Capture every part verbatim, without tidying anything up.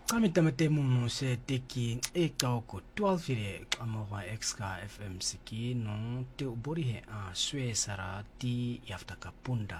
Kami tamate muno se teki e kau ko twelve fire amora exka F M siki no te ubori he a swe sara ti yaftaka punda.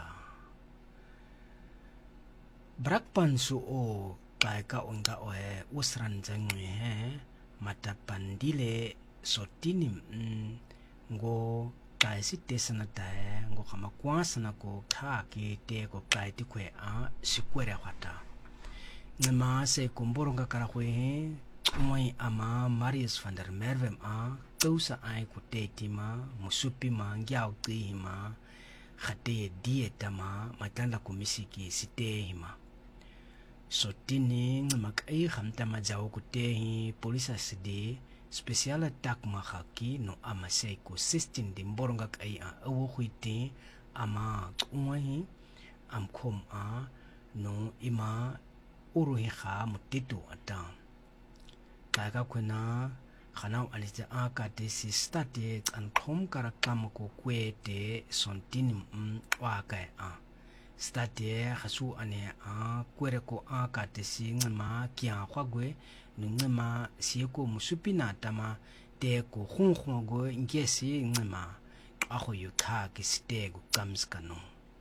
Brakpan su o kai ka onga o he usran jangwe he matapandile sotinim ngo kai site sana tae ngo kama kwasana ko ka ki te ko kai ti kwe a sikwere wata. Ngema se kumboronga karakwe umai ama Marius van der Merwem a tausa ai kuteti ma musupi ma ngiao ti ma khate dieta ma matanda kumisiki site hima sotini ngema kai khamta ma jawo kutehi polisa sidi special attack ma khaki no ama se ko sixteen dimboronga kai a awo khiti ama umai am khom a no ima uruhi kha mutitu ata kaka kwena khanau alita aka te si state an khom kara kam ko kwete sontinim wa kai a state khasu ane a kwere ko aka te si ngama kya khwagwe ngama si ko musupina tama te ko khunkhwago ngesi ngama akho yukha ki stego kamskano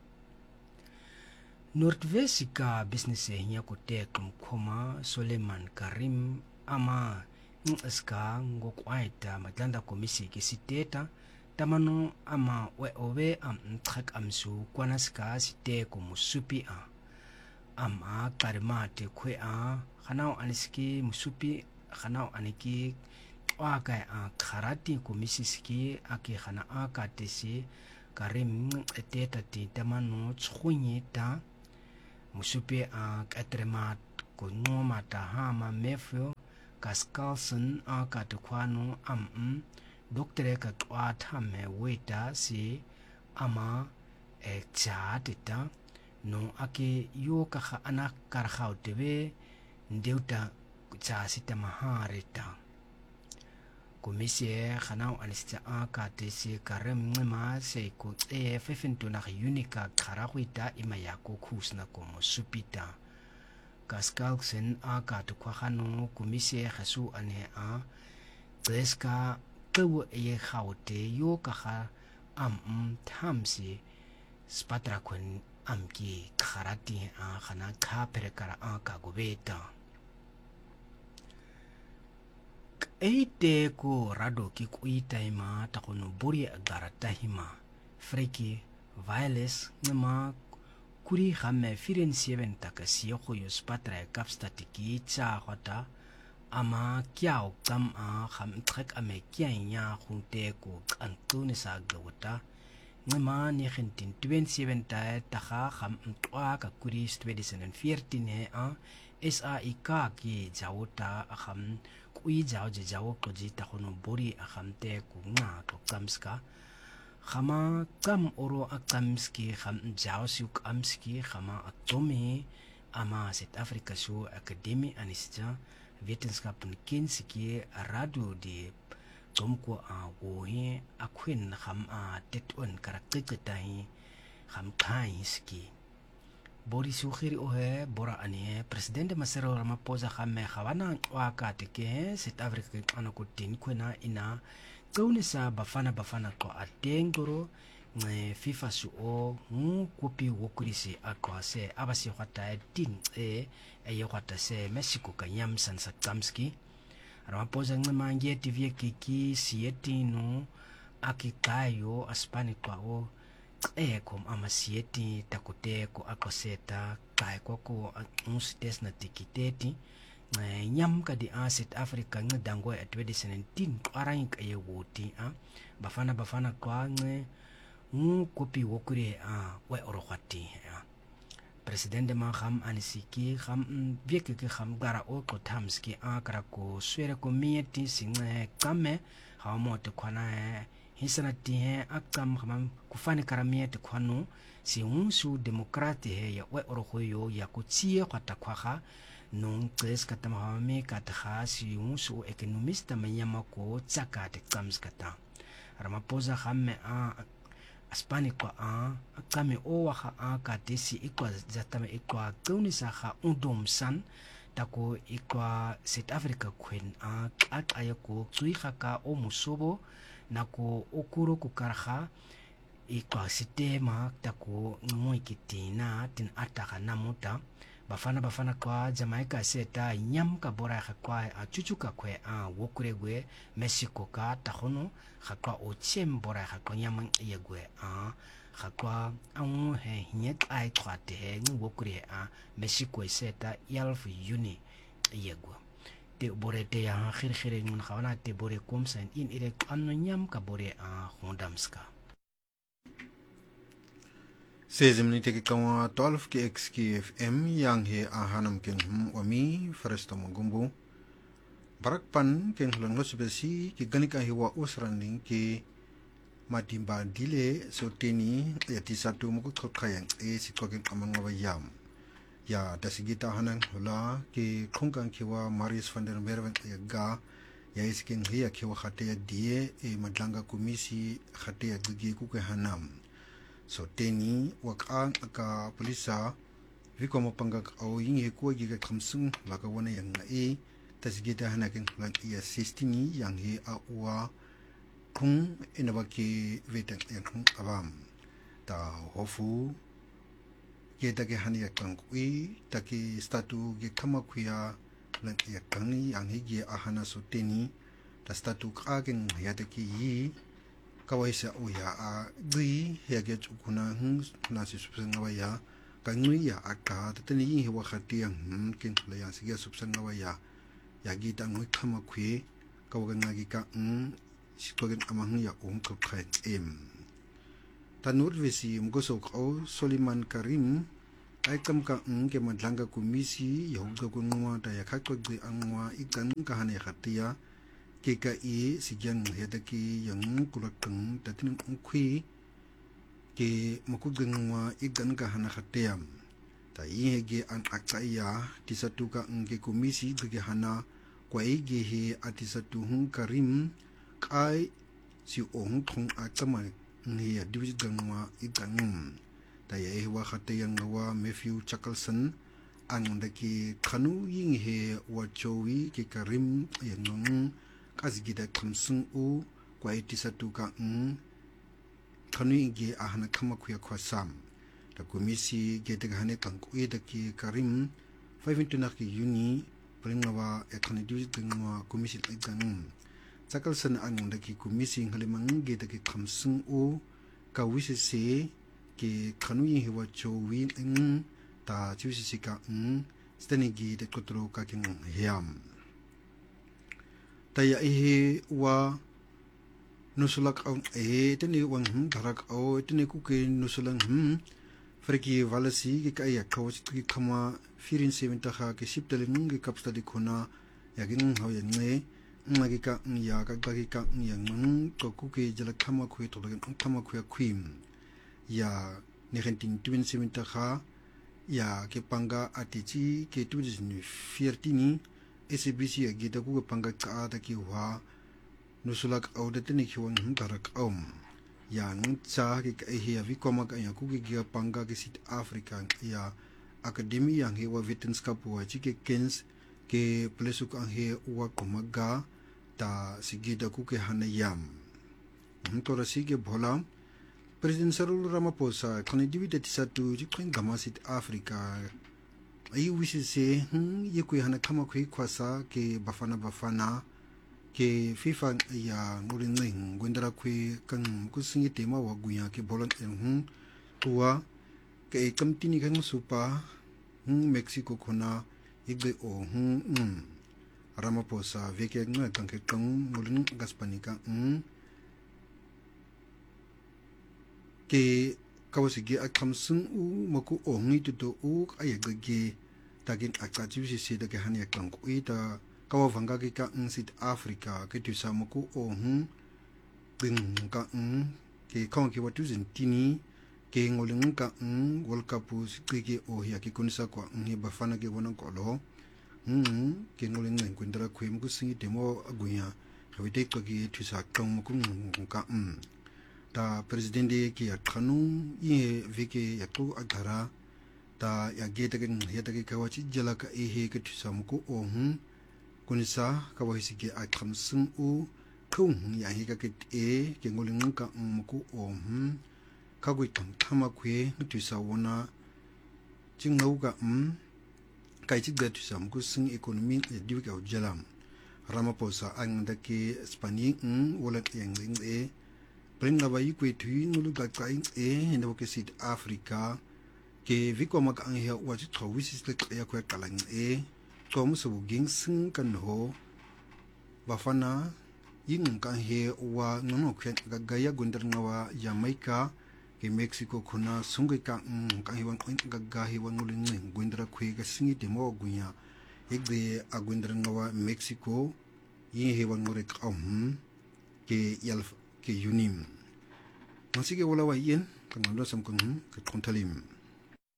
Nordvesika business hiya ko te kumkhoma Suleiman Karim ama ngiska ngokwaita matlanda komisi ke siteta tamano ama we owe am ntrek amsu kwanaska site ko musupi a ama karimate kwe a khanao aniski musupi khanao aniki waka a kharati komisi ski aki khana aka tesi Karim eteta ti tamano tsunyeta musupi a katremat ko ngoma ta hama mefio kaskalson a katukwano am doktere ka kwata me weta si ama e chatita no ake yo ka kha ana kar khautebe ndeuta cha sita maharita komisie khanau anista a katesi karem ngema se ko e fefento na unika kharakwita imaya ko khusna ko musupita kaskalsen a ka to khano komisie khasu ane a tseska ko e khaute yo ka kha am thamsi spatra kun amki kharati a khana kha perekara a ka gobeta eite ko rado ki kuita ima takono buri agarata hima freki violence ngema kuri khame firen seven takasiyo ko yospatra kapstatiki cha khota ama kyao kam a kham trek ame kyanya khunte ko antune sa gawata ngema ni khintin twenty-seven ta takha kham twa ka kuri twenty fourteen he a sa ika ki jawta kham kui jaw je jaw ko ji ta khono bori akhamte ku nga to kamska khama kam oro akamski kham jaw su kamski khama atomi ama South Africa su academy anisja wetenskap kinski radio de tomko a wo he akhwin kham a teton karakter hi kham khai ski bori sukhiri o he bora ani president Masero Ramaphosa khame khawana wa ka te ke South Africa ana ko tin khona ina tsaunisa bafana bafana ko atengoro nge FIFA su o ngu kopi wokurisi akwase abasi khata tin e e khata se Mexico ka yamsan sa tsamski Ramaphosa nge mangi T V kiki sietino akikayo aspani kwa o e kom amasieti takote ko akoseta kai ko ko mustes na tikiteti nyam ka di South Africa ngedango at twenty seventeen arang ka yewoti a bafana bafana kwa nge ngu kopi wokure a we orokhati a president ma kham anisiki kham bieke ke kham gara o ko tamski a kara ko swere ko mieti singe kame ha mo te kwana hisana tihe akam khamam kufani karamie te kwano si unsu demokrati he ya we orohoyo ya kuchie kwata kwakha non tres katama hame katha si unsu ekonomista manyama ko tsaka te tsamskata Ramaphosa khamme a aspani kwa a akame o waha a katesi ikwa zatame ikwa kaunisa kha undom san tako ikwa South Africa kwen a aqaya ko tsuiga ka o musobo nako okuro kukarga ikwa sistema tako ngoikitina tin ataka namuta bafana bafana kwa Jamaica seta nyam ka bora kwa a chuchuka kwe a wokuregwe Mexico ka tahono kwa o chem bora kwa nyam yegwe a kwa angu he nyet ai kwa te he wokure a Mexico seta yalf uni yegwe te bore te ya khirkhire ngun khawana te bore komsan in ire anno nyam ka bore a hondamska Sezi minute ke kawa twaalf ke X K F M yang he ahanam ken hum wami Feresto Magumbu barak pan ken hulang losibesi ke ganika hewa usranding ke matimba dile soteni ya tisatu mukut kayang e sitkoken amang yam ya dasigita hanang hula ke khungkang kewa Marius van der Merwe ya ga ya isken hiya kewa khate ya die e madlanga komisi khate ya gigi ku ke hanam so teni wakang aka polisa viko mapangak au yingi kuwa giga kamsung laka wana yang na e tasigita hanakin lang iya sistini yang he a uwa kung inabaki vetang yang kung abam ta hofu kita ke hani yakang kui taki statu ge kama kuya lang iya kangi yang he ge ahana so teni ta statu kagen yataki yi kawaisa uya a gui hege chukuna hun nasi subsanga waya kangui ya aka tatani yin hewa khati yang kin la ya siga subsanga waya ya gita ngui kama kwe kawaga ngagi ka ng sikogen amang ya um ko khain em tanur visi mgoso ko Soliman Karim ai kam ka ng ke madlanga komisi ya hugga kunwa ta ya khakko gui angwa ikan ka hane khatia ke ka i sigyang hedaki yang kulakang tatin ungkwi ke makugangwa igan ka hana khateam ta yege an akaya tisatuka ngke komisi ge hana kwai ge he atisatu hun Karim kai si ong thong akama ngi ya divis gangwa igan ta ye wa khateyang wa Matthew Chakalson ang daki khanu ying he wa chowi ke Karim yang kazigida kamsung u kwa itisatu ka ng kanu ingi ahana kama kuya kwa sam ta komisi gede gane tangku eda ki Karim five na ki Juni pringawa ekhani divis dingwa komisi igang Chakalson anong daki komisi ngalimang gede ki kamsung u ka wisese ki kanu yin hewa chowi ng ta chiwisi ka ng stanigi de kotro ka king hiam taya ehe wa nusulak au e tene wang hm dharak au tene ku ke nusulang hm freki valasi ke kaya kawis ki kama firin seven ta kha ke siptale ngi kapsta di khona yagin haw yang ne ngagi ka ya ka gagi ka yang nung to ku ke jala kama khu to lagin kama khu ya khim ya nineteen twenty-seven ta kha ya ke panga atichi ke twenty fourteen S B C ya gita ku panga ka ta ki wa nusulak au de tene ki wang darak om yang cha ki ka he vi koma ka ya ku ki panga ke South Africa ya academy yang he wa vetenskap wa chi ke kens ke plesuk ang he wa komaga ta sigida ku ke hanayam to rasi ke bhola President Cyril Ramaphosa khani divided satu ji kwen gama South Africa ai wisi se hm ye ku hana kama khu khwasa ke bafana bafana ke FIFA ya ngurin ning gwendara khu kan ku singi tema wa guya ke bolon en hm tuwa ke kamtini kan supa hm Mexico khona igbe o hm hm Ramaphosa veke ngna kan ke kan mulin gaspanika hm ke kawasigi akamsung u maku o ngi to u ayagage tagin akati si de ke hanya kan ku ita kawa vanga ke ka in South Africa ke tu samuku o hm bing ka n ke kong ke watu tini ke ngoling ka n World Cup ke o ya ke kunsa kwa ngi bafana ke wona ko lo hm ke ngoling ngai kwendra khwem ku singi demo agunya khawite ko ke tu sa tong ku ka m ta presidente ke ya khanu ye veke ya to agara ta ya geta ke heta ke kawachi jala ka e he ke tusam ko o hun kunisa ka wa hisike a khamsung u khung ya hi ka ke e ke ngoling ka um ko o hun ka gui tam thama khwe tusa wona chingau ka um kai chi ga tusam ko sing economy e diu ka jalam Ramaphosa ang da ke Spanish ng wala yang ling e bring na ba yi kwe thui ngulu ka ka e henda ke South Africa ke viko mak ang hiya wa chi thawi si le ya kwe kalang e tom su ging sing kan ho ba fana yin kan he wa ngono kwen ga ga ya gundar ngawa Jamaica ke Mexico khuna sungai ka ka hi wan ga ga hi wan ngulin ngin gundra kwe ga singi de mo gunya igde agundra ngawa Mexico yin he wan ngore ka um ke yal ke yunim masige wala wa yen kan lo sam kan ke kontalim